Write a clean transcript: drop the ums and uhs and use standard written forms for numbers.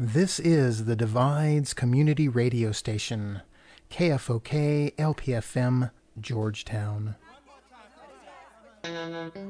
This is the Divides Community Radio Station, KFOK LPFM, Georgetown.